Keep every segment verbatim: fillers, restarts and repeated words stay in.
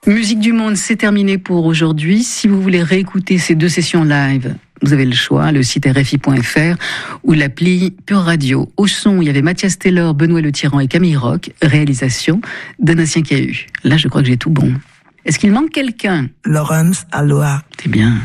Musique du Monde, c'est terminé pour aujourd'hui. Si vous voulez réécouter ces deux sessions live, vous avez le choix, le site R F I point F R ou l'appli Pure Radio. Au son, il y avait Mathias Taylor, Benoît Le Tyran et Camille Rock. Réalisation, Donatien Cahu. Là, je crois que j'ai tout bon. Est-ce qu'il manque quelqu'un? Laurence Aloha. C'est bien.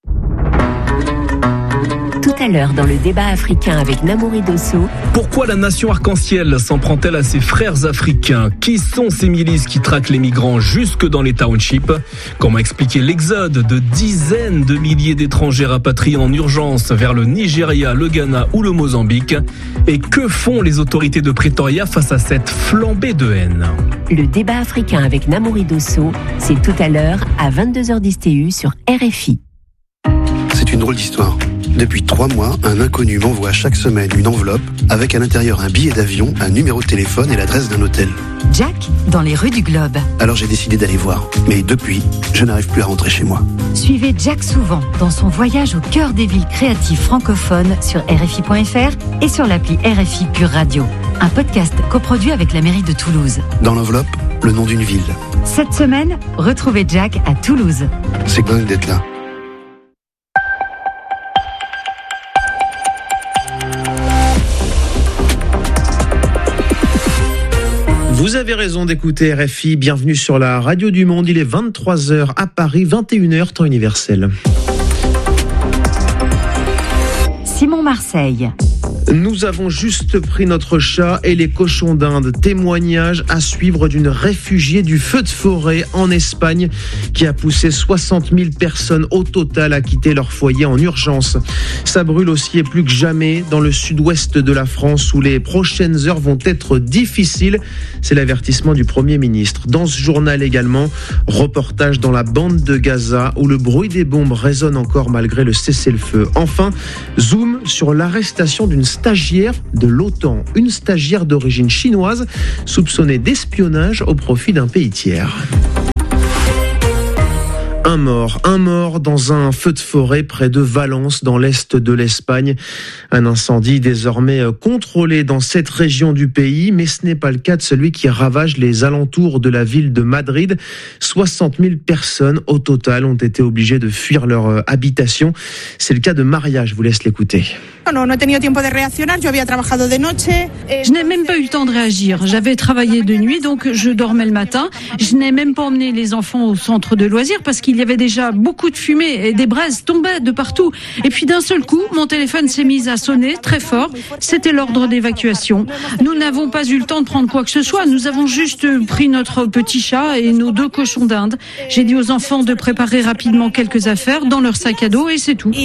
Tout à l'heure dans le débat africain avec Namouri Dosso. Pourquoi la nation arc-en-ciel s'en prend-elle à ses frères africains? Qui sont ces milices qui traquent les migrants jusque dans les townships? Comment expliquer l'exode de dizaines de milliers d'étrangers rapatriés en urgence vers le Nigeria, le Ghana ou le Mozambique? Et que font les autorités de Pretoria face à cette flambée de haine? Le débat africain avec Namouri Dosso, c'est tout à l'heure à vingt-deux heures dix T U sur R F I. C'est une drôle d'histoire. Depuis trois mois, un inconnu m'envoie chaque semaine une enveloppe avec à l'intérieur un billet d'avion, un numéro de téléphone et l'adresse d'un hôtel. Jack, dans les rues du Globe. Alors j'ai décidé d'aller voir. Mais depuis, je n'arrive plus à rentrer chez moi. Suivez Jack souvent dans son voyage au cœur des villes créatives francophones sur R F I point F R et sur l'appli R F I Pure Radio. Un podcast coproduit avec la mairie de Toulouse. Dans l'enveloppe, le nom d'une ville. Cette semaine, retrouvez Jack à Toulouse. C'est dingue d'être là. Vous avez raison d'écouter R F I, bienvenue sur la radio du monde, il est vingt-trois heures à Paris, vingt et une heures temps universel. Simon Marseille. Nous avons juste pris notre chat et les cochons d'Inde. Témoignage à suivre d'une réfugiée du feu de forêt en Espagne qui a poussé soixante mille personnes au total à quitter leur foyer en urgence. Ça brûle aussi et plus que jamais dans le sud-ouest de la France où les prochaines heures vont être difficiles. C'est l'avertissement du Premier ministre. Dans ce journal également, reportage dans la bande de Gaza où le bruit des bombes résonne encore malgré le cessez-le-feu. Enfin, zoom sur l'arrestation d'une stagiaire de l'OTAN, une stagiaire d'origine chinoise soupçonnée d'espionnage au profit d'un pays tiers. Un mort, un mort dans un feu de forêt près de Valence, dans l'est de l'Espagne. Un incendie désormais contrôlé dans cette région du pays, mais ce n'est pas le cas de celui qui ravage les alentours de la ville de Madrid. soixante mille personnes au total ont été obligées de fuir leur habitation. C'est le cas de Maria, je vous laisse l'écouter. Je n'ai même pas eu le temps de réagir. J'avais travaillé de nuit, donc je dormais le matin. Je n'ai même pas emmené les enfants au centre de loisirs parce qu'il y avait déjà beaucoup de fumée et des braises tombaient de partout. Et puis d'un seul coup, mon téléphone s'est mis à sonner très fort. C'était l'ordre d'évacuation. Nous n'avons pas eu le temps de prendre quoi que ce soit. Nous avons juste pris notre petit chat et nos deux cochons d'Inde. J'ai dit aux enfants de préparer rapidement quelques affaires dans leur sac à dos et c'est tout.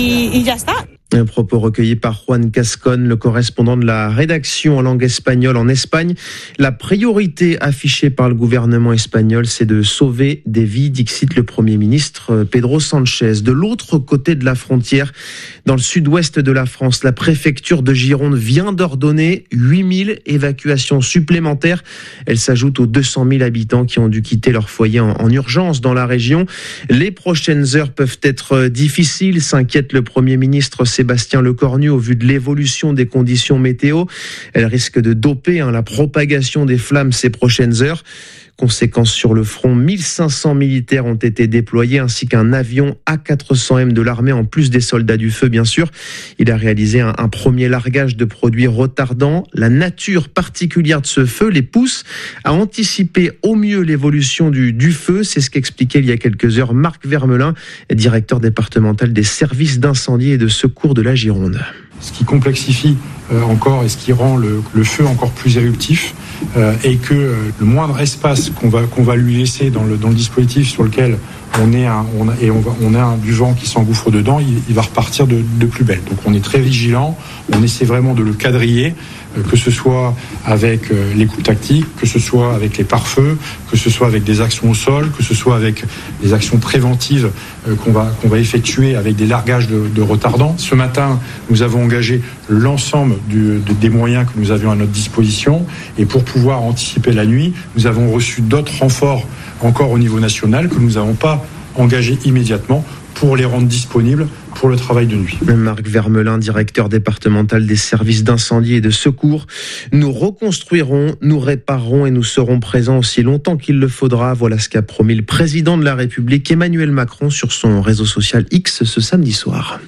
Un propos recueilli par Juan Cascon, le correspondant de la rédaction en langue espagnole en Espagne. La priorité affichée par le gouvernement espagnol, c'est de sauver des vies, dixit le Premier ministre Pedro Sánchez. De l'autre côté de la frontière, dans le sud-ouest de la France, la préfecture de Gironde vient d'ordonner huit mille évacuations supplémentaires. Elle s'ajoute aux deux cent mille habitants qui ont dû quitter leur foyer en, en urgence dans la région. Les prochaines heures peuvent être difficiles, s'inquiète le Premier ministre Sébastien Lecornu au vu de l'évolution des conditions météo. Elle risque de doper hein, la propagation des flammes ces prochaines heures. Conséquence sur le front, mille cinq cents militaires ont été déployés ainsi qu'un avion A quatre cents M de l'armée en plus des soldats du feu bien sûr. Il a réalisé un, un premier largage de produits retardants. La nature particulière de ce feu les pousse à anticiper au mieux l'évolution du, du feu. C'est ce qu'expliquait il y a quelques heures Marc Vermelin, directeur départemental des services d'incendie et de secours de la Gironde. Ce qui complexifie euh, encore et ce qui rend le, le feu encore plus éruptif euh, est que euh, le moindre espace qu'on va, qu'on va lui laisser dans le, dans le dispositif sur lequel on est un, on a, et on, va, on a un, du vent qui s'engouffre dedans, il, il va repartir de, de plus belle. Donc on est très vigilant, on essaie vraiment de le quadriller, euh, que ce soit avec euh, les coups tactiques, que ce soit avec les pare-feux, que ce soit avec des actions au sol, que ce soit avec des actions préventives euh, qu'on va, qu'on va effectuer avec des largages de, de retardants. Ce matin, nous avons engagé l'ensemble du, de, des moyens que nous avions à notre disposition et pour pouvoir anticiper la nuit, nous avons reçu d'autres renforts encore au niveau national que nous n'avons pas engagés immédiatement pour les rendre disponibles pour le travail de nuit. Marc Vermelin, directeur départemental des services d'incendie et de secours. Nous reconstruirons, nous réparerons et nous serons présents aussi longtemps qu'il le faudra. Voilà ce qu'a promis le président de la République, Emmanuel Macron, sur son réseau social X ce samedi soir.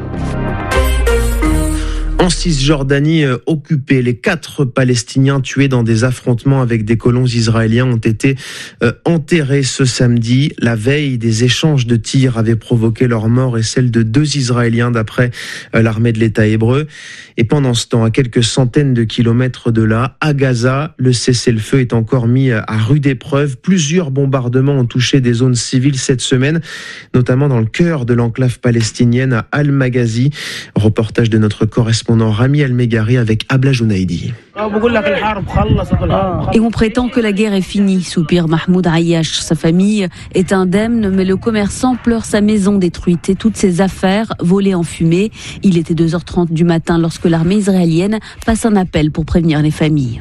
En Cisjordanie euh, occupée, les quatre Palestiniens tués dans des affrontements avec des colons israéliens ont été euh, enterrés ce samedi. La veille, des échanges de tirs avaient provoqué leur mort et celle de deux Israéliens d'après euh, l'armée de l'État hébreu. Et pendant ce temps, à quelques centaines de kilomètres de là, à Gaza, le cessez-le-feu est encore mis à rude épreuve. Plusieurs bombardements ont touché des zones civiles cette semaine, notamment dans le cœur de l'enclave palestinienne à Al-Maghazi. Reportage de notre correspondant Rami Al-Megari avec Abla Jounaidi. Et on prétend que la guerre est finie, soupire Mahmoud Ayyash. Sa famille est indemne, mais le commerçant pleure sa maison détruite et toutes ses affaires volées en fumée. Il était deux heures trente du matin lorsque l'armée israélienne passe un appel pour prévenir les familles.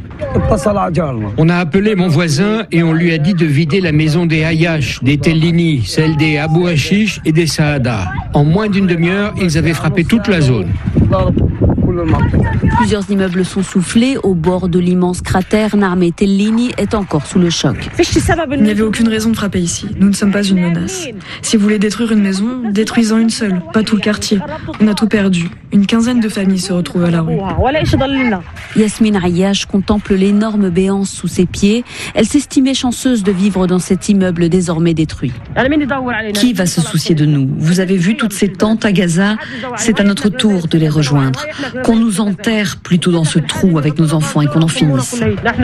On a appelé mon voisin et on lui a dit de vider la maison des Ayyash, des Tellini, celle des Abou Hashish et des Saada. En moins d'une demi-heure, ils avaient frappé toute la zone. Plusieurs immeubles sont soufflés au bord de l'immense cratère. Narmé Tellini est encore sous le choc. Il n'y avait aucune raison de frapper ici. Nous ne sommes pas une menace. Si vous voulez détruire une maison, détruisez-en une seule, pas tout le quartier. On a tout perdu. Une quinzaine de familles se retrouvent à la rue. Yasmine Ayyash contemple l'énorme béance sous ses pieds. Elle s'estimait chanceuse de vivre dans cet immeuble désormais détruit. Qui va se soucier de nous ? Vous avez vu toutes ces tentes à Gaza ? C'est à notre tour de les rejoindre. Qu'on nous enterre plutôt dans ce trou avec nos enfants et qu'on en finisse.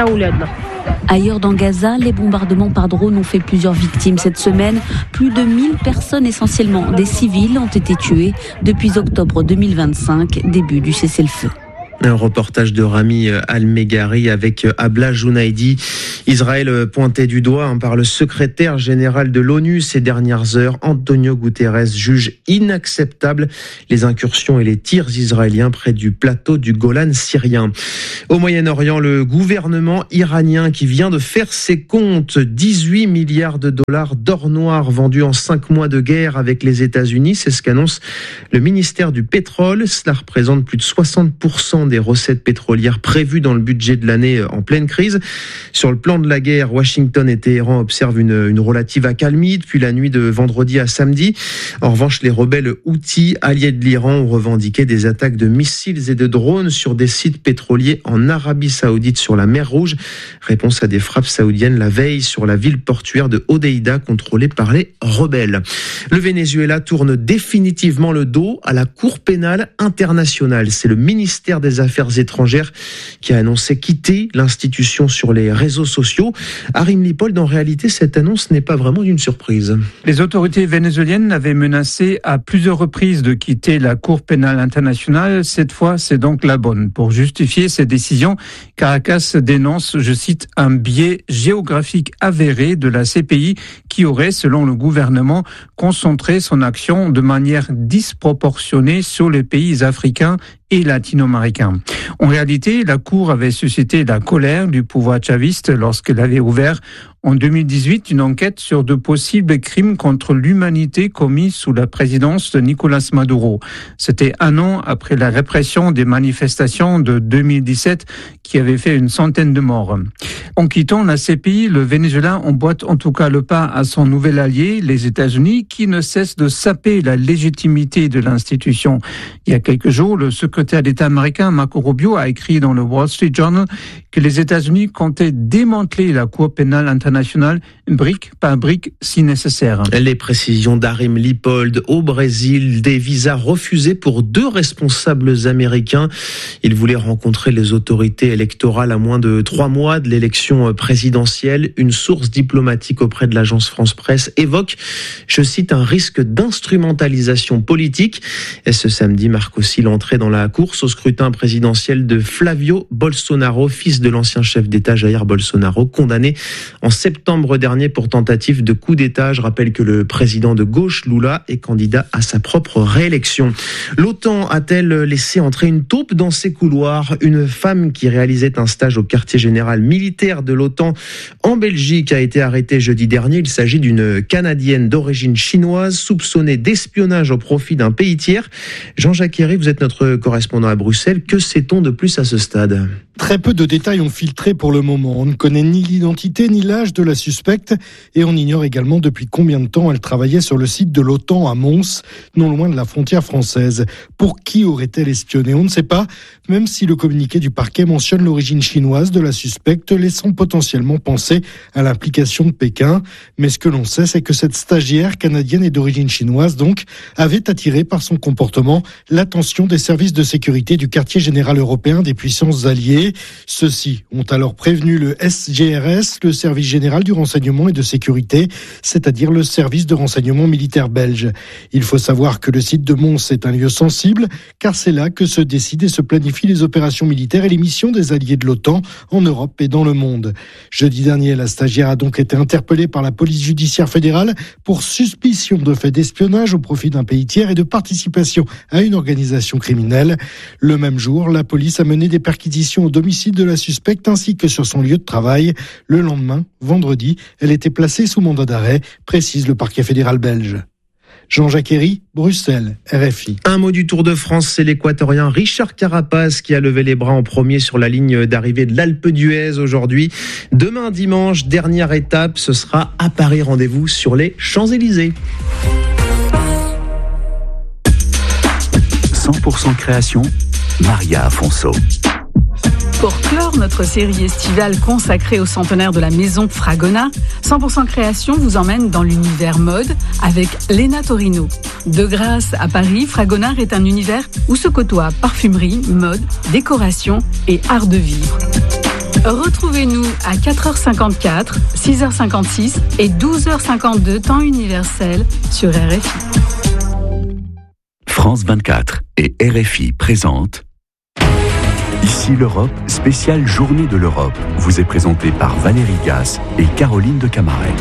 Ailleurs dans Gaza, les bombardements par drone ont fait plusieurs victimes cette semaine. Plus de mille personnes, essentiellement des civils, ont été tuées depuis octobre deux mille vingt-cinq, début du cessez-le-feu. Un reportage de Rami Al-Megari avec Abla Jounaidi. Israël pointé du doigt hein, par le secrétaire général de l'ONU ces dernières heures. Antonio Guterres juge inacceptable les incursions et les tirs israéliens près du plateau du Golan syrien. Au Moyen-Orient, le gouvernement iranien qui vient de faire ses comptes, dix-huit milliards de dollars d'or noir vendus en cinq mois de guerre avec les États-Unis. C'est ce qu'annonce le ministère du pétrole. Cela représente plus de soixante pour cent des recettes pétrolières prévues dans le budget de l'année en pleine crise. Sur le plan de la guerre, Washington et Téhéran observent une, une relative accalmie depuis la nuit de vendredi à samedi. En revanche, les rebelles Houthis, alliés de l'Iran, ont revendiqué des attaques de missiles et de drones sur des sites pétroliers en Arabie Saoudite sur la mer Rouge. Réponse à des frappes saoudiennes la veille sur la ville portuaire de Hodeïda contrôlée par les rebelles. Le Venezuela tourne définitivement le dos à la Cour pénale internationale. C'est le ministère des Affaires étrangères qui a annoncé quitter l'institution sur les réseaux sociaux. Arim Lipold, en réalité, cette annonce n'est pas vraiment une surprise. Les autorités vénézuéliennes avaient menacé à plusieurs reprises de quitter la Cour pénale internationale. Cette fois, c'est donc la bonne. Pour justifier ces décisions, Caracas dénonce, je cite, un biais géographique avéré de la C P I qui aurait, selon le gouvernement, concentré son action de manière disproportionnée sur les pays africains et latino-américains. En réalité, la Cour avait suscité la colère du pouvoir chaviste lorsqu'elle avait ouvert en deux mille dix-huit une enquête sur de possibles crimes contre l'humanité commis sous la présidence de Nicolás Maduro. C'était un an après la répression des manifestations de deux mille dix-sept qui avait fait une centaine de morts. En quittant la C P I, le Venezuela emboîte en tout cas le pas à son nouvel allié, les États-Unis, qui ne cessent de saper la légitimité de l'institution. Il y a quelques jours, le secrétaire d'État américain Marco Rubio a écrit dans le Wall Street Journal que les États-Unis comptaient démanteler la Cour pénale internationale, brique par brique si nécessaire. Les précisions d'Arim Lipold. Au Brésil, des visas refusés pour deux responsables américains. Ils voulaient rencontrer les autorités électorales à moins de trois mois de l'élection présidentielle. Une source diplomatique auprès de l'agence France-Presse évoque, je cite, un risque d'instrumentalisation politique. Et ce samedi marque aussi l'entrée dans la course au scrutin présidentiel de Flavio Bolsonaro, fils de l'ancien chef d'État Jair Bolsonaro, condamné en septembre dernier pour tentative de coup d'État. Je rappelle que le président de gauche, Lula, est candidat à sa propre réélection. L'OTAN a-t-elle laissé entrer une taupe dans ses couloirs ? Une femme qui réalisait un stage au quartier général militaire de l'OTAN en Belgique a été arrêtée jeudi dernier. Il s'agit d'une Canadienne d'origine chinoise soupçonnée d'espionnage au profit d'un pays tiers. Jean-Jacques Herry, vous êtes notre correspondant à Bruxelles. Que sait-on de plus à ce stade ? Très peu de détails ont filtré pour le moment. On ne connaît ni l'identité ni l'âge de la suspecte et on ignore également depuis combien de temps elle travaillait sur le site de l'OTAN à Mons, non loin de la frontière française. Pour qui aurait-elle espionné ? On ne sait pas, même si le communiqué du parquet mentionne l'origine chinoise de la suspecte, laissant potentiellement penser à l'implication de Pékin. Mais ce que l'on sait, c'est que cette stagiaire canadienne et d'origine chinoise, donc, avait attiré par son comportement l'attention des services de sécurité du quartier général européen des puissances alliées. Ceux-ci ont alors prévenu le S G R S, le service général du renseignement et de sécurité, c'est-à-dire le service de renseignement militaire belge. Il faut savoir que le site de Mons est un lieu sensible, car c'est là que se décident et se planifient les opérations militaires et les missions des alliés de l'OTAN en Europe et dans le monde. Jeudi dernier, la stagiaire a donc été interpellée par la police judiciaire fédérale pour suspicion de fait d'espionnage au profit d'un pays tiers et de participation à une organisation criminelle. Le même jour, la police a mené des perquisitions au domicile de la suspecte ainsi que sur son lieu de travail. Le lendemain, vendredi, elle était placée sous mandat d'arrêt, précise le parquet fédéral belge. Jean-Jacques Herry, Bruxelles, R F I. Un mot du Tour de France, c'est l'Équatorien Richard Carapaz qui a levé les bras en premier sur la ligne d'arrivée de l'Alpe d'Huez aujourd'hui. Demain dimanche, dernière étape, ce sera à Paris. Rendez-vous sur les Champs-Élysées. cent pour cent création, Maria Afonso. Pour clore notre série estivale consacrée au centenaire de la maison Fragonard, cent pour cent création vous emmène dans l'univers mode avec Léna Torino. De grâce à Paris, Fragonard est un univers où se côtoient parfumerie, mode, décoration et art de vivre. Retrouvez-nous à quatre heures cinquante-quatre, six heures cinquante-six et douze heures cinquante-deux temps universel sur R F I. France vingt-quatre et R F I présentent Ici l'Europe, spéciale Journée de l'Europe, vous est présentée par Valérie Gasse et Caroline de Camaret.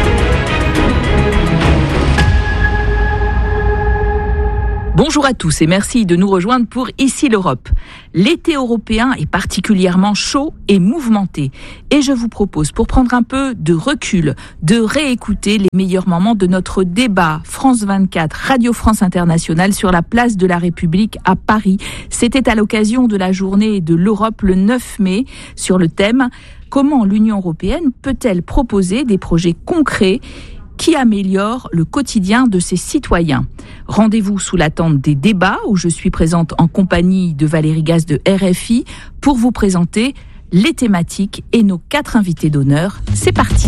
Bonjour à tous et merci de nous rejoindre pour Ici l'Europe. L'été européen est particulièrement chaud et mouvementé. Et je vous propose, pour prendre un peu de recul, de réécouter les meilleurs moments de notre débat France vingt-quatre, Radio France Internationale sur la place de la République à Paris. C'était à l'occasion de la journée de l'Europe le neuf mai sur le thème « Comment l'Union européenne peut-elle proposer des projets concrets qui améliore le quotidien de ses citoyens ?» Rendez-vous sous la tente des débats où je suis présente en compagnie de Valérie Gasse de R F I pour vous présenter les thématiques et nos quatre invités d'honneur. C'est parti.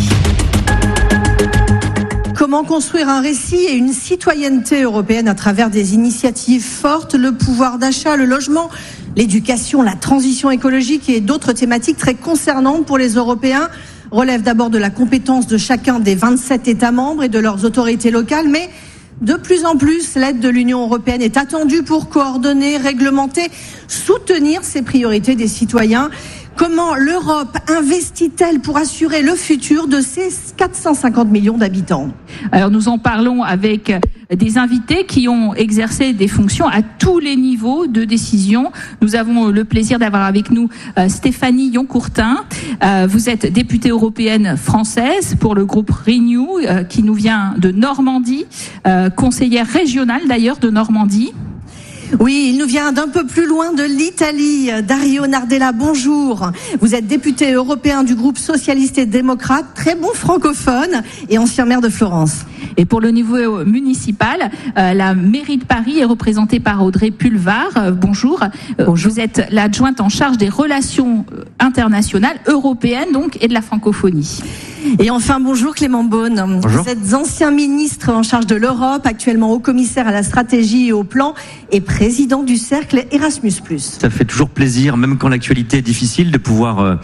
Comment construire un récit et une citoyenneté européenne à travers des initiatives fortes, le pouvoir d'achat, le logement, l'éducation, la transition écologique et d'autres thématiques très concernantes pour les Européens relève d'abord de la compétence de chacun des vingt-sept États membres et de leurs autorités locales, mais de plus en plus, l'aide de l'Union européenne est attendue pour coordonner, réglementer, soutenir ces priorités des citoyens. Comment l'Europe investit-elle pour assurer le futur de ses quatre cent cinquante millions d'habitants ? Alors nous en parlons avec des invités qui ont exercé des fonctions à tous les niveaux de décision. Nous avons le plaisir d'avoir avec nous euh, Stéphanie Yoncourtin. Euh, vous êtes députée européenne française pour le groupe Renew euh, qui nous vient de Normandie, euh, conseillère régionale d'ailleurs de Normandie. Oui, il nous vient d'un peu plus loin de l'Italie. Dario Nardella, bonjour. Vous êtes député européen du groupe socialiste et démocrate, très bon francophone et ancien maire de Florence. Et pour le niveau municipal, euh, la mairie de Paris est représentée par Audrey Pulvar. Euh, bonjour. bonjour. Vous êtes l'adjointe en charge des relations internationales, européennes donc, et de la francophonie. Et enfin, bonjour Clément Beaune. Bonjour. Vous êtes ancien ministre en charge de l'Europe, actuellement haut commissaire à la stratégie et au plan et président du cercle Erasmus plus. Ça fait toujours plaisir, même quand l'actualité est difficile, de pouvoir euh,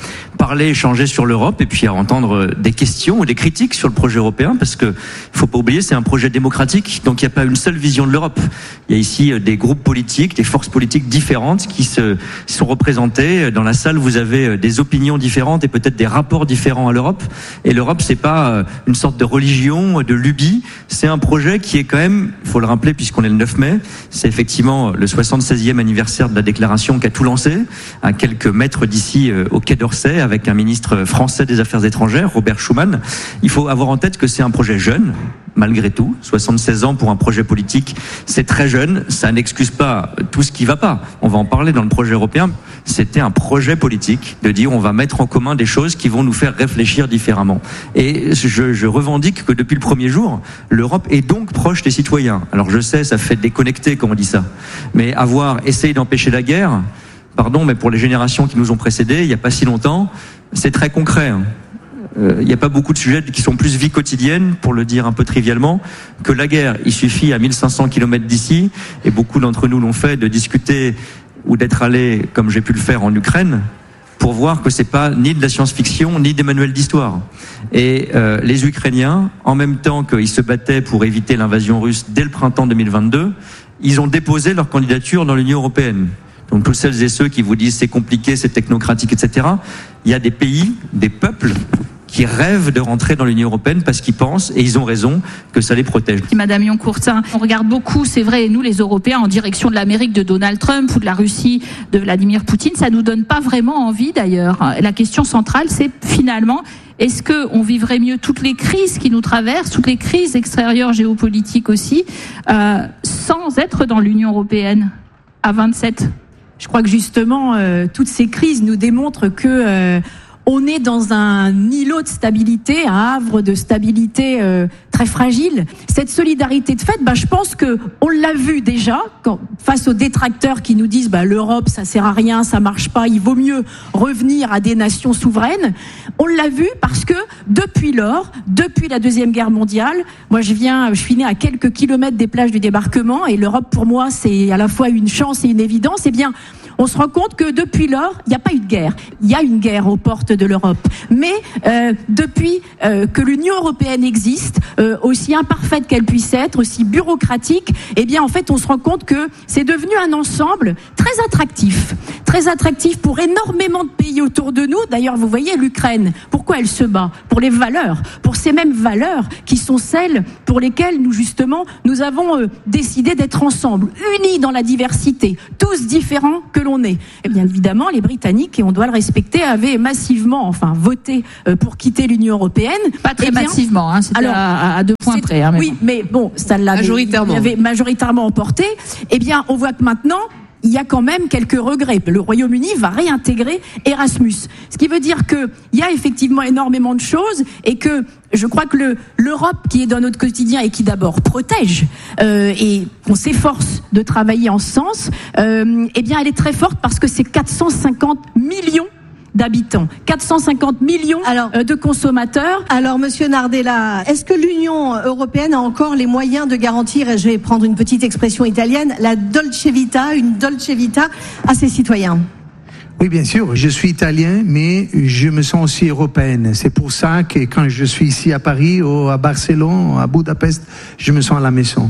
parler, échanger sur l'Europe et puis à entendre des questions ou des critiques sur le projet européen, parce que il faut pas oublier, c'est un projet démocratique, donc il n'y a pas une seule vision de l'Europe. Il y a ici des groupes politiques, des forces politiques différentes qui se sont représentées. Dans la salle, vous avez des opinions différentes et peut-être des rapports différents à l'Europe. Et l'Europe, c'est pas une sorte de religion, de lubie. C'est un projet qui est quand même, il faut le rappeler puisqu'on est le neuf mai, c'est effectivement le soixante-seizième anniversaire de la déclaration qu'a tout lancé, à quelques mètres d'ici au Quai d'Orsay, avec un ministre français des Affaires étrangères, Robert Schuman. Il faut avoir en tête que c'est un projet jeune, malgré tout. soixante-seize ans pour un projet politique, c'est très jeune. Ça n'excuse pas tout ce qui va pas. On va en parler dans le projet européen. C'était un projet politique de dire on va mettre en commun des choses qui vont nous faire réfléchir différemment. Et je, je revendique que depuis le premier jour, l'Europe est donc proche des citoyens. Alors je sais, ça fait déconnecter quand on dit ça. Mais avoir essayé d'empêcher la guerre, pardon, mais pour les générations qui nous ont précédés, il n'y a pas si longtemps, c'est très concret. Hein. Il euh, n'y a pas beaucoup de sujets qui sont plus vie quotidienne, pour le dire un peu trivialement, que la guerre. Il suffit à mille cinq cents kilomètres d'ici, et beaucoup d'entre nous l'ont fait, de discuter ou d'être allé, comme j'ai pu le faire en Ukraine, pour voir que c'est pas ni de la science-fiction, ni des manuels d'histoire. Et euh, les Ukrainiens, en même temps qu'ils se battaient pour éviter l'invasion russe dès le printemps deux mille vingt-deux, ils ont déposé leur candidature dans l'Union européenne. Donc tous celles et ceux qui vous disent c'est compliqué, c'est technocratique, et cetera, il y a des pays, des peuples qui rêvent de rentrer dans l'Union européenne parce qu'ils pensent, et ils ont raison, que ça les protège. Madame Young-Courtin, on regarde beaucoup, c'est vrai, nous les Européens, en direction de l'Amérique de Donald Trump ou de la Russie de Vladimir Poutine, ça nous donne pas vraiment envie d'ailleurs. La question centrale, c'est finalement, est-ce que on vivrait mieux toutes les crises qui nous traversent, toutes les crises extérieures géopolitiques aussi, euh, sans être dans l'Union européenne à vingt-sept? Je crois que justement, euh, toutes ces crises nous démontrent que euh, on est dans un îlot de stabilité, un havre de stabilité euh, très fragile. Cette solidarité de fait, bah, je pense que on l'a vu déjà quand, face aux détracteurs qui nous disent bah, l'Europe ça sert à rien, ça marche pas, il vaut mieux revenir à des nations souveraines. On l'a vu parce que depuis lors, depuis la Deuxième Guerre mondiale, moi je viens, je suis née à quelques kilomètres des plages du débarquement et l'Europe pour moi c'est à la fois une chance et une évidence. Eh bien, on se rend compte que depuis lors, il n'y a pas eu de guerre. Il y a une guerre aux portes de l'Europe. Mais euh, depuis euh, que l'Union européenne existe, euh, aussi imparfaite qu'elle puisse être, aussi bureaucratique, eh bien en fait on se rend compte que c'est devenu un ensemble très attractif. Très attractif pour énormément de pays autour de nous. D'ailleurs, vous voyez l'Ukraine, pourquoi elle se bat? Pour les valeurs, pour ces mêmes valeurs qui sont celles pour lesquelles nous justement, nous avons euh, décidé d'être ensemble, unis dans la diversité, tous différents que l'on est. Et bien évidemment, les Britanniques, et on doit le respecter, avaient massivement, enfin, voté euh, pour quitter l'Union européenne. Pas très eh bien, massivement, hein, c'était alors, à, à deux points près. Hein, mais oui, bon. mais bon, ça l'avait majoritairement. l'avait majoritairement emporté. Eh bien, on voit que maintenant, il y a quand même quelques regrets. Le Royaume-Uni va réintégrer Erasmus. Ce qui veut dire que il y a effectivement énormément de choses et que je crois que le, l'Europe qui est dans notre quotidien et qui d'abord protège euh, et on s'efforce de travailler en ce sens, euh, eh bien elle est très forte parce que c'est quatre cent cinquante millions d'habitants, quatre cent cinquante millions alors, de consommateurs. Alors, Monsieur Nardella, est-ce que l'Union européenne a encore les moyens de garantir, et je vais prendre une petite expression italienne, la dolce vita, une dolce vita à ses citoyens? Oui, bien sûr, je suis italien, mais je me sens aussi européenne. C'est pour ça que quand je suis ici à Paris, ou à Barcelone, à Budapest, je me sens à la maison.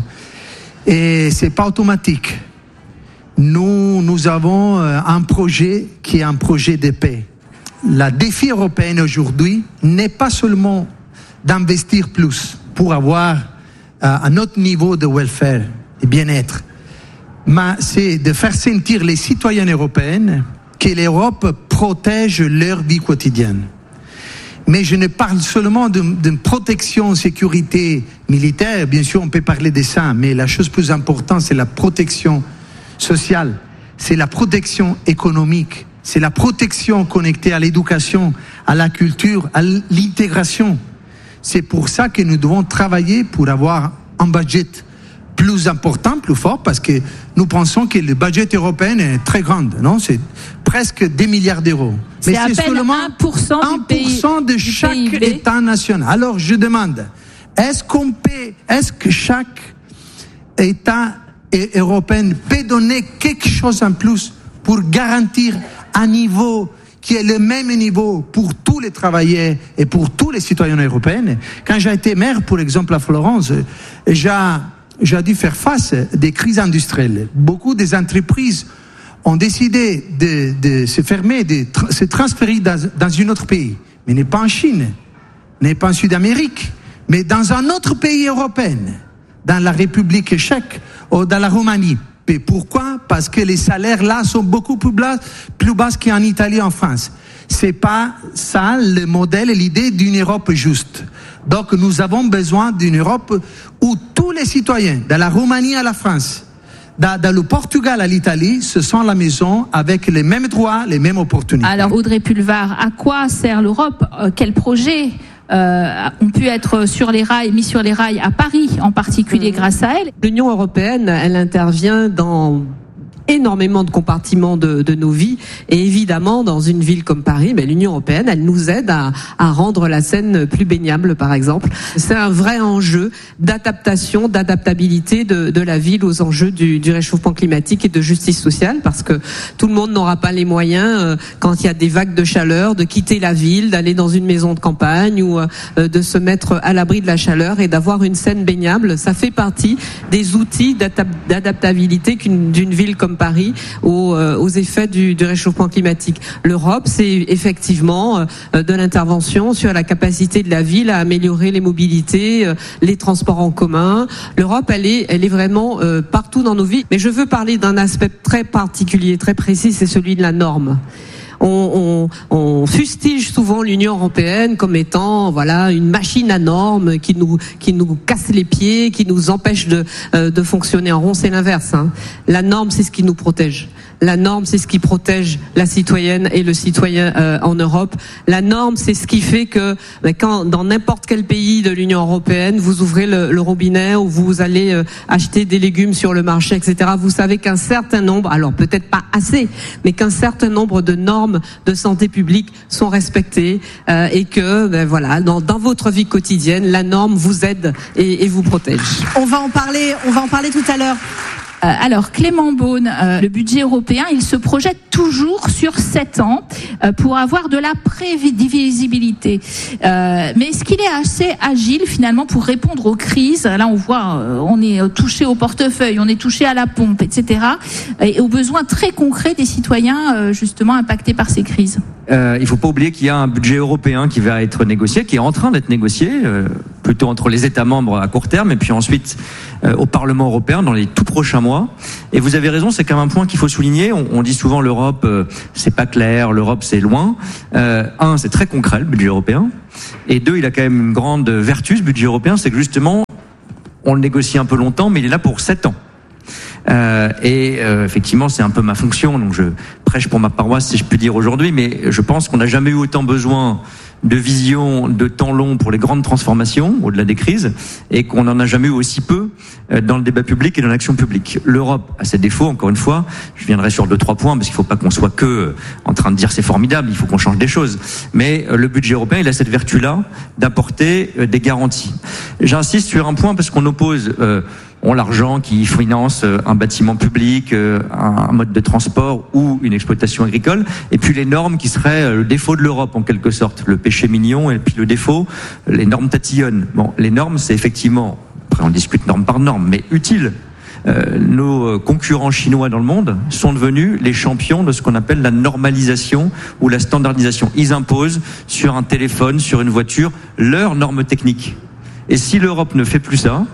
Et c'est pas automatique. Nous, nous avons un projet qui est un projet de paix. Le défi européen aujourd'hui n'est pas seulement d'investir plus pour avoir un autre niveau de welfare et bien-être, mais c'est de faire sentir les citoyens européens que l'Europe protège leur vie quotidienne. Mais je ne parle seulement d'une protection, sécurité militaire. Bien sûr, on peut parler de ça, mais la chose plus importante, c'est la protection sociale, c'est la protection économique, c'est la protection connectée à l'éducation, à la culture, à l'intégration. C'est pour ça que nous devons travailler pour avoir un budget plus important, plus fort, parce que nous pensons que le budget européen est très grand, non? C'est presque deux milliards d'euros. Mais c'est, c'est seulement un pour cent du P I B, de chaque P I B. État national. Alors je demande, est-ce qu'on peut, est-ce que chaque État européen peut donner quelque chose en plus pour garantir un niveau qui est le même niveau pour tous les travailleurs et pour tous les citoyens européens. Quand j'ai été maire, pour exemple, à Florence, j'ai, j'ai dû faire face à des crises industrielles. Beaucoup des entreprises ont décidé de, de se fermer, de tra- se transférer dans, dans un autre pays. Mais n'est pas en Chine, n'est pas en Sud-Amérique, mais dans un autre pays européen, dans la République tchèque ou dans la Roumanie. Et pourquoi ? Parce que les salaires là sont beaucoup plus bas, plus bas qu'en Italie, en France. C'est pas ça le modèle et l'idée d'une Europe juste. Donc nous avons besoin d'une Europe où tous les citoyens, de la Roumanie à la France, dans, dans le Portugal à l'Italie, se sentent à la maison avec les mêmes droits, les mêmes opportunités. Alors Audrey Pulvar, à quoi sert l'Europe ? euh, Quel projet euh, ont pu être sur les rails, mis sur les rails à Paris, en particulier mmh. grâce à elle ? L'Union européenne, elle intervient dans énormément de compartiments de, de nos vies, et évidemment dans une ville comme Paris, ben, l'Union européenne, elle nous aide à, à rendre la Seine plus baignable, par exemple. C'est un vrai enjeu d'adaptation, d'adaptabilité de, de la ville aux enjeux du, du réchauffement climatique et de justice sociale, parce que tout le monde n'aura pas les moyens, euh, quand il y a des vagues de chaleur, de quitter la ville, d'aller dans une maison de campagne ou euh, de se mettre à l'abri de la chaleur et d'avoir une Seine baignable. Ça fait partie des outils d'adaptabilité qu'une, d'une ville comme Paris aux, euh, aux effets du, du réchauffement climatique. L'Europe, c'est effectivement euh, de l'intervention sur la capacité de la ville à améliorer les mobilités, euh, les transports en commun. L'Europe, elle est, elle est vraiment euh, partout dans nos vies. Mais je veux parler d'un aspect très particulier, très précis, c'est celui de la norme. On, on, on fustige souvent l'Union européenne comme étant, voilà, une machine à normes qui nous qui nous casse les pieds, qui nous empêche de euh, de fonctionner en rond. C'est l'inverse. Hein. La norme, c'est ce qui nous protège. La norme, c'est ce qui protège la citoyenne et le citoyen euh, en Europe. La norme, c'est ce qui fait que ben, quand dans n'importe quel pays de l'Union européenne, vous ouvrez le, le robinet ou vous allez euh, acheter des légumes sur le marché, et cetera. Vous savez qu'un certain nombre, alors peut-être pas assez, mais qu'un certain nombre de normes de santé publique sont respectées euh, et que ben, voilà, dans, dans votre vie quotidienne, la norme vous aide et, et vous protège. On va en parler. On va en parler tout à l'heure. Euh, alors Clément Beaune, euh, le budget européen, il se projette toujours sur sept ans euh, pour avoir de la prévisibilité. Euh, mais est-ce qu'il est assez agile finalement pour répondre aux crises ? Là, on voit, euh, on est touché au portefeuille, on est touché à la pompe, et cetera. Et aux besoins très concrets des citoyens euh, justement impactés par ces crises. Euh, il ne faut pas oublier qu'il y a un budget européen qui va être négocié, qui est en train d'être négocié, euh, plutôt entre les États membres à court terme, et puis ensuite euh, au Parlement européen dans les tout prochains mois. Et vous avez raison, c'est quand même un point qu'il faut souligner. On, on dit souvent l'Europe, euh, c'est pas clair, l'Europe c'est loin. Euh, un, c'est très concret le budget européen, et deux, il a quand même une grande vertu ce budget européen, c'est que justement on le négocie un peu longtemps, mais il est là pour sept ans. Euh, et euh, effectivement, c'est un peu ma fonction, donc je prêche pour ma paroisse, si je puis dire aujourd'hui, mais je pense qu'on n'a jamais eu autant besoin de vision de temps long pour les grandes transformations, au-delà des crises, et qu'on n'en a jamais eu aussi peu dans le débat public et dans l'action publique. L'Europe a ses défauts, encore une fois, je viendrai sur deux, trois points, parce qu'il ne faut pas qu'on soit que en train de dire c'est formidable, il faut qu'on change des choses. Mais le budget européen, il a cette vertu-là d'apporter des garanties. J'insiste sur un point, parce qu'on oppose... Euh, ont l'argent qui finance un bâtiment public, un mode de transport ou une exploitation agricole, et puis les normes qui seraient le défaut de l'Europe en quelque sorte, le péché mignon, et puis le défaut, les normes tatillonnes. Bon, les normes, c'est effectivement, après on discute norme par norme, mais utile. Euh, nos concurrents chinois dans le monde sont devenus les champions de ce qu'on appelle la normalisation ou la standardisation. Ils imposent sur un téléphone, sur une voiture, leurs normes techniques. Et si l'Europe ne fait plus ça,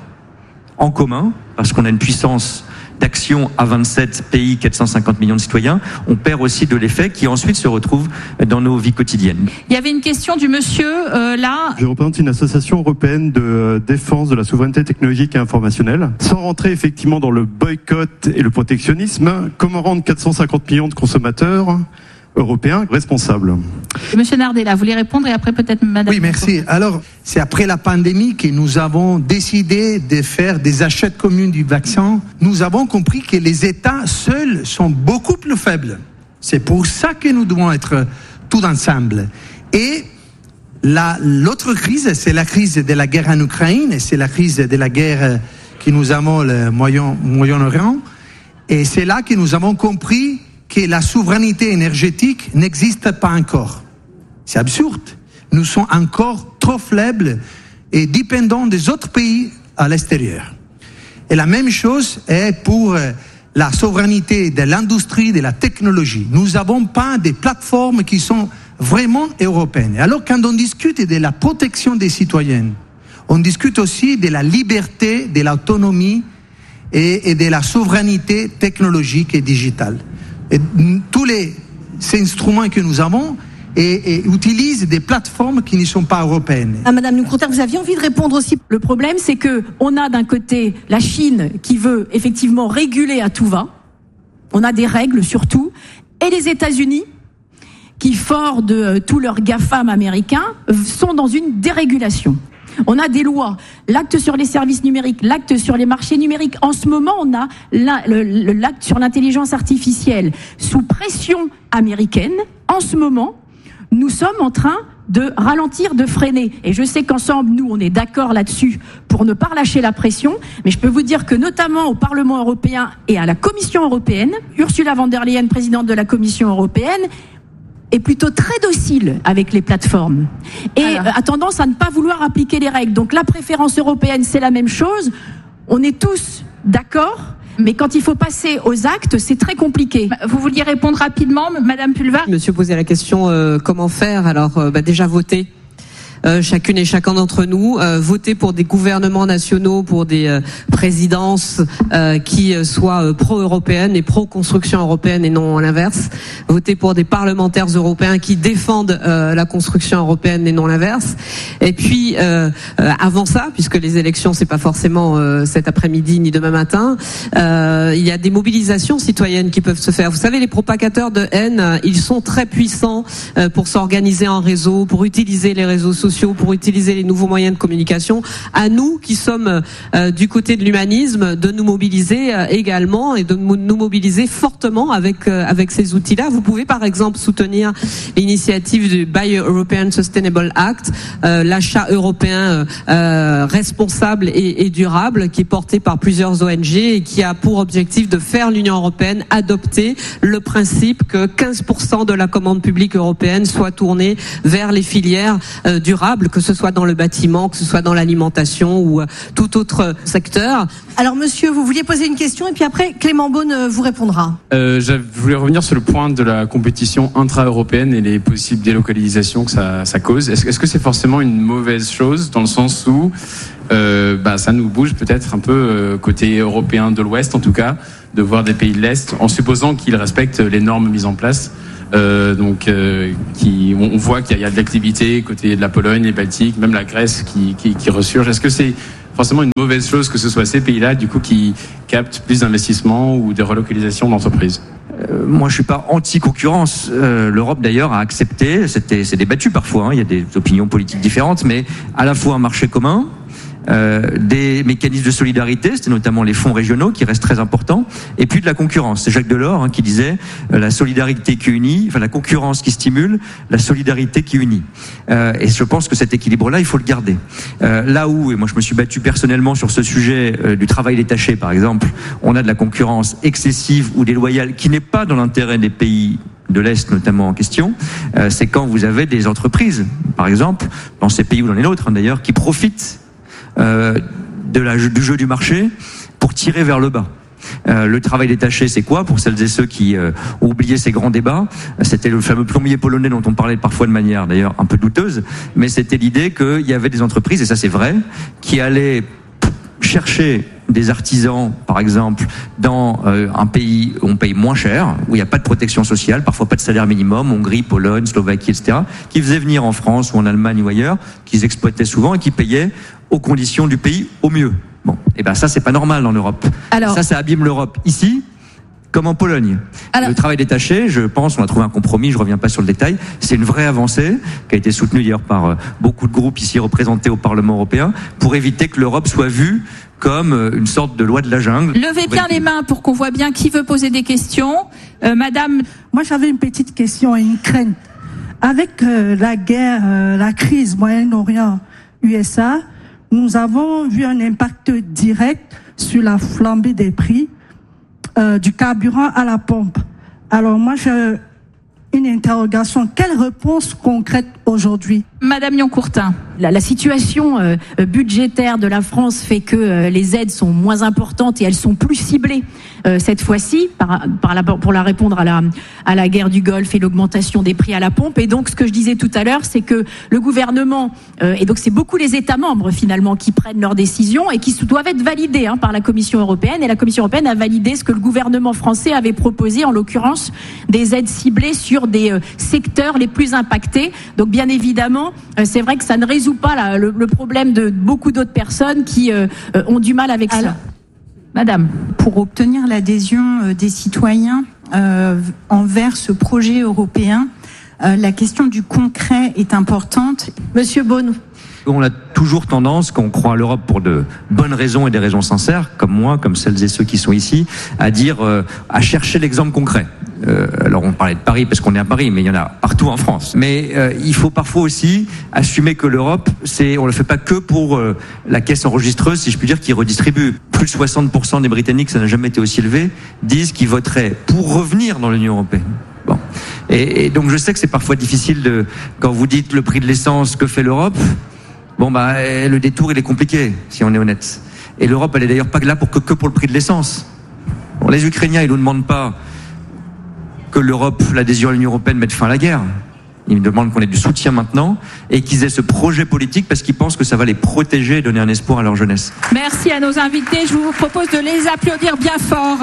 en commun, parce qu'on a une puissance d'action à vingt-sept pays, quatre cent cinquante millions de citoyens, on perd aussi de l'effet qui ensuite se retrouve dans nos vies quotidiennes. Il y avait une question du monsieur euh, là. Je représente une association européenne de défense de la souveraineté technologique et informationnelle. Sans rentrer effectivement dans le boycott et le protectionnisme, comment rendre quatre cent cinquante millions de consommateurs européens responsables? Monsieur Nardella, vous voulez répondre et après peut-être madame. Oui, merci. Alors, c'est après la pandémie que nous avons décidé de faire des achats communs du vaccin. Nous avons compris que les États seuls sont beaucoup plus faibles. C'est pour ça que nous devons être tous ensemble. Et la, l'autre crise, c'est la crise de la guerre en Ukraine, c'est la crise de la guerre que nous avons au Moyen, Moyen-Orient. Et c'est là que nous avons compris que la souveraineté énergétique n'existe pas encore. C'est absurde. Nous sommes encore trop faibles et dépendants des autres pays à l'extérieur. Et la même chose est pour la souveraineté de l'industrie, de la technologie. Nous n'avons pas des plateformes qui sont vraiment européennes. Alors quand on discute de la protection des citoyens, on discute aussi de la liberté, de l'autonomie et, et de la souveraineté technologique et digitale. Et tous les ces instruments que nous avons et, et utilisent des plateformes qui ne sont pas européennes. Ah, Madame Nucrouter, vous aviez envie de répondre aussi. Le problème, c'est que on a d'un côté la Chine qui veut effectivement réguler à tout va. On a des règles surtout, et les États-Unis qui, forts de euh, tous leurs GAFAM américains, sont dans une dérégulation. On a des lois, l'acte sur les services numériques, l'acte sur les marchés numériques. En ce moment, on a la, le, le, l'acte sur l'intelligence artificielle sous pression américaine. En ce moment, nous sommes en train de ralentir, de freiner. Et je sais qu'ensemble, nous, on est d'accord là-dessus pour ne pas relâcher la pression. Mais je peux vous dire que notamment au Parlement européen et à la Commission européenne, Ursula von der Leyen, présidente de la Commission européenne, est plutôt très docile avec les plateformes et Alors. a tendance à ne pas vouloir appliquer les règles. Donc la préférence européenne, c'est la même chose. On est tous d'accord, mais quand il faut passer aux actes, c'est très compliqué. Vous vouliez répondre rapidement, Madame Pulvar ? Monsieur posait la question euh, comment faire. Alors euh, bah, déjà voter. Euh, chacune et chacun d'entre nous, euh, voter pour des gouvernements nationaux, pour des euh, présidences euh, qui euh, soient euh, pro-européennes et pro-construction européenne et non l'inverse. Voter pour des parlementaires européens qui défendent euh, la construction européenne et non l'inverse. Et puis euh, euh, avant ça, puisque les élections c'est pas forcément euh, cet après-midi ni demain matin, euh, il y a des mobilisations citoyennes qui peuvent se faire. Vous savez, les propagateurs de haine, euh, ils sont très puissants euh, pour s'organiser en réseau, pour utiliser les réseaux sociaux, pour utiliser les nouveaux moyens de communication. À nous qui sommes euh, du côté de l'humanisme, de nous mobiliser euh, également et de nous mobiliser fortement avec euh, avec ces outils-là. Vous pouvez par exemple soutenir l'initiative du Buy European Sustainable Act, euh, l'achat européen euh, responsable et, et durable, qui est porté par plusieurs O N G et qui a pour objectif de faire l'Union européenne adopter le principe que quinze pour cent de la commande publique européenne soit tournée vers les filières euh, durables, que ce soit dans le bâtiment, que ce soit dans l'alimentation ou tout autre secteur. Alors monsieur, vous vouliez poser une question et puis après Clément Beaune vous répondra. Euh, je voulais revenir sur le point de la compétition intra-européenne et les possibles délocalisations que ça, ça cause. Est-ce, est-ce que c'est forcément une mauvaise chose dans le sens où euh, bah, ça nous bouge peut-être un peu euh, côté européen de l'Ouest en tout cas, de voir des pays de l'Est en supposant qu'ils respectent les normes mises en place. Euh, donc, euh, qui, on voit qu'il y a de l'activité côté de la Pologne, les Baltiques, même la Grèce qui, qui, qui ressurge. Est-ce que c'est forcément une mauvaise chose que ce soit ces pays-là, du coup, qui captent plus d'investissements ou de relocalisation d'entreprises ? Euh, moi, je suis pas anti-concurrence. Euh, L'Europe, d'ailleurs, a accepté. C'était, c'est débattu parfois. Hein, il y a des opinions politiques différentes, mais à la fois un marché commun. Euh, des mécanismes de solidarité, c'était notamment les fonds régionaux qui restent très importants, et puis de la concurrence. C'est Jacques Delors hein, qui disait euh, la solidarité qui unit, enfin la concurrence qui stimule, la solidarité qui unit. Euh, et je pense que cet équilibre-là, il faut le garder. Euh, là où, et moi je me suis battu personnellement sur ce sujet euh, du travail détaché, par exemple, on a de la concurrence excessive ou déloyale qui n'est pas dans l'intérêt des pays de l'Est notamment en question, euh, c'est quand vous avez des entreprises, par exemple, dans ces pays ou dans les nôtres hein, d'ailleurs, qui profitent Euh, de la, du jeu du marché pour tirer vers le bas. Euh, le travail détaché, c'est quoi pour celles et ceux qui euh, ont oublié ces grands débats? C'était le fameux plombier polonais dont on parlait parfois de manière d'ailleurs un peu douteuse, mais c'était l'idée qu'il y avait des entreprises, et ça c'est vrai, qui allaient chercher des artisans, par exemple, dans euh, un pays où on paye moins cher, où il n'y a pas de protection sociale, parfois pas de salaire minimum, Hongrie, Pologne, Slovaquie, et cetera, qui faisaient venir en France ou en Allemagne ou ailleurs, qu'ils exploitaient souvent et qui payaient aux conditions du pays au mieux. Bon, et ben ça c'est pas normal en Europe. Alors, ça, ça abîme l'Europe ici, comme en Pologne. Alors, le travail détaché, je pense, on a trouvé un compromis, je reviens pas sur le détail, c'est une vraie avancée, qui a été soutenue d'ailleurs par euh, beaucoup de groupes ici représentés au Parlement européen, pour éviter que l'Europe soit vue comme euh, une sorte de loi de la jungle. Levez bien les mains pour qu'on voit bien qui veut poser des questions. Euh, Madame. Moi j'avais une petite question et une crainte. Avec euh, la guerre, euh, la crise Moyen-Orient, U S A, nous avons vu un impact direct sur la flambée des prix euh, du carburant à la pompe. Alors moi, je... une interrogation. Quelle réponse concrète aujourd'hui? Madame Nyon-Courtin. La, la situation euh, budgétaire de la France fait que euh, les aides sont moins importantes et elles sont plus ciblées euh, cette fois-ci par, par la, pour la répondre à la, à la guerre du Golfe et l'augmentation des prix à la pompe. Et donc, ce que je disais tout à l'heure, c'est que le gouvernement, euh, et donc c'est beaucoup les États membres finalement qui prennent leurs décisions et qui doivent être validés hein, par la Commission européenne. Et la Commission européenne a validé ce que le gouvernement français avait proposé, en l'occurrence des aides ciblées sur des euh, secteurs les plus impactés. Donc, bien évidemment, euh, c'est vrai que ça ne résout pas la, le, le problème de beaucoup d'autres personnes qui euh, ont du mal avec Alors, ça. Madame. Pour obtenir l'adhésion des citoyens euh, envers ce projet européen, euh, la question du concret est importante. Monsieur Beaune. On a toujours tendance, quand on croit à l'Europe pour de bonnes raisons et des raisons sincères, comme moi, comme celles et ceux qui sont ici, à dire, euh, à chercher l'exemple concret. Euh, alors on parlait de Paris parce qu'on est à Paris, mais il y en a partout en France. Mais euh, il faut parfois aussi assumer que l'Europe, c'est, on le fait pas que pour euh, la caisse enregistreuse, si je puis dire, qui redistribue. Plus de soixante pour cent des Britanniques, ça n'a jamais été aussi élevé, disent qu'ils voteraient pour revenir dans l'Union européenne. Bon. Et, et donc je sais que c'est parfois difficile de, quand vous dites le prix de l'essence, que fait l'Europe? Bon, bah, le détour, il est compliqué, si on est honnête. Et l'Europe, elle est d'ailleurs pas là pour que, que pour le prix de l'essence. Bon, les Ukrainiens, ils nous demandent pas que l'Europe, l'adhésion à l'Union européenne, mette fin à la guerre. Ils nous demandent qu'on ait du soutien maintenant et qu'ils aient ce projet politique parce qu'ils pensent que ça va les protéger et donner un espoir à leur jeunesse. Merci à nos invités. Je vous propose de les applaudir bien fort.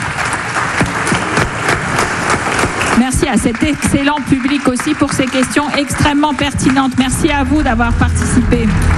Merci à cet excellent public aussi pour ces questions extrêmement pertinentes. Merci à vous d'avoir participé.